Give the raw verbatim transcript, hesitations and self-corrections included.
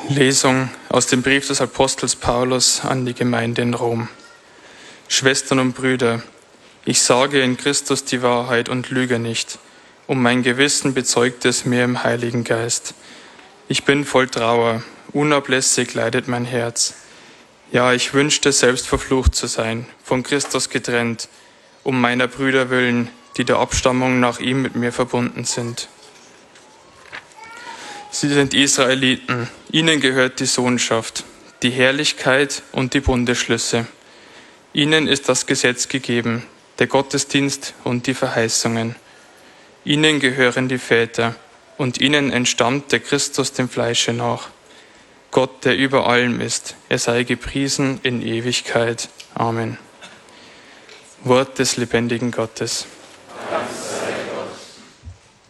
Lesung aus dem Brief des Apostels Paulus an die Gemeinde in Rom. Schwestern und Brüder, ich sage in Christus die Wahrheit und lüge nicht, und mein Gewissen bezeugt es mir im Heiligen Geist. Ich bin voll Trauer, unablässig leidet mein Herz. Ja, ich wünschte, selbst verflucht zu sein, von Christus getrennt, um meiner Brüder willen, die der Abstammung nach ihm mit mir verbunden sind. Sie sind Israeliten, ihnen gehört die Sohnschaft, die Herrlichkeit und die Bundesschlüsse. Ihnen ist das Gesetz gegeben, der Gottesdienst und die Verheißungen. Ihnen gehören die Väter, und ihnen entstammt der Christus dem Fleische nach. Gott, der über allem ist, er sei gepriesen in Ewigkeit. Amen. Wort des lebendigen Gottes.